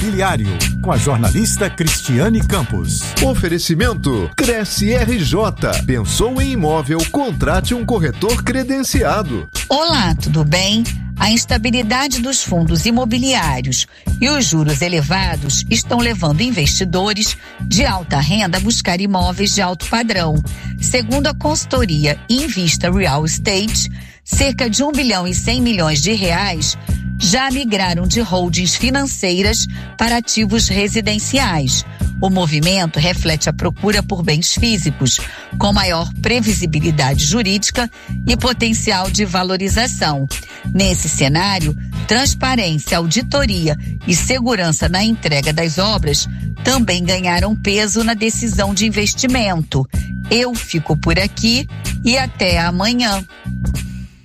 Imobiliário, com a jornalista Cristiane Campos. Oferecimento Cresce RJ. Pensou em imóvel? Contrate um corretor credenciado. Olá, tudo bem? A instabilidade dos fundos imobiliários e os juros elevados estão levando investidores de alta renda a buscar imóveis de alto padrão. Segundo a consultoria Invista Real Estate, cerca de 1 bilhão e 100 milhões de reais já migraram de holdings financeiras para ativos residenciais. O movimento reflete a procura por bens físicos, com maior previsibilidade jurídica e potencial de valorização. Nesse cenário, transparência, auditoria e segurança na entrega das obras também ganharam peso na decisão de investimento. Eu fico por aqui e até amanhã.